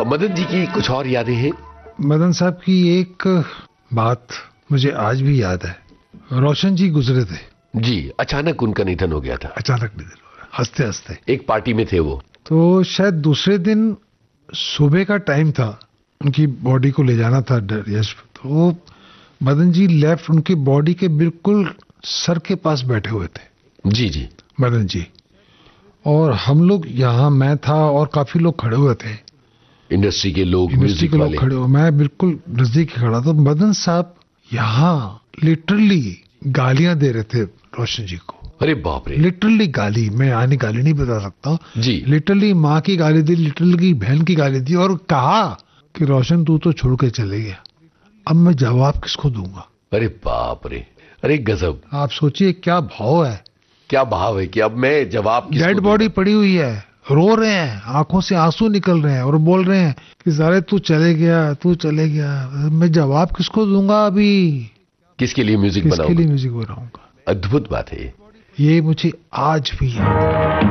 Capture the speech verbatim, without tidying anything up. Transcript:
मदन जी की कुछ और यादें हैं? मदन साहब की एक बात मुझे आज भी याद है। रोशन जी गुजरे थे जी, अचानक उनका निधन हो गया था। अचानक निधन हो गया, हंसते हंसते। एक पार्टी में थे वो, तो शायद दूसरे दिन सुबह का टाइम था, उनकी बॉडी को ले जाना था यश। तो मदन जी लेफ्ट उनकी बॉडी के बिल्कुल सर के पास बैठे हुए थे। जी जी मदन जी, और हम लोग यहाँ, मैं था और काफी लोग खड़े हुए थे, इंडस्ट्री के लोग, इंडस्ट्री के लोग खड़े हुए। मैं बिल्कुल नजदीक खड़ा था। मदन साहब यहाँ लिटरली गालियां दे रहे थे रोशन जी को। अरे बाप रे, लिटरली गाली, मैं यानी गाली नहीं बता सकता जी। लिटरली माँ की गाली दी, लिटरली बहन की गाली दी, और कहा कि रोशन तू तो छोड़ के चले गया, अब मैं जवाब किसको दूंगा। अरे बाप रे, अरे गजब। आप सोचिए क्या भाव है, क्या भाव है कि अब मैं जवाब किसको डेड बॉडी पड़ी हुई है, रो रहे हैं, आंखों से आंसू निकल रहे हैं और बोल रहे हैं कि सारे तू चले गया, तू चले गया, मैं जवाब किसको दूंगा अभी, किसके लिए म्यूजिक बनाऊंगा, किसके लिए म्यूजिक बनाऊंगा। अद्भुत बात है ये मुझे आज भी याद है।